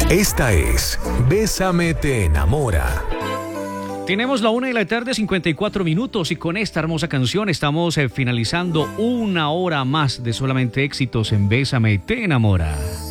Esta es Bésame te enamora. Tenemos la 1:54 y con esta hermosa canción estamos finalizando una hora más de solamente éxitos en Bésame te enamora.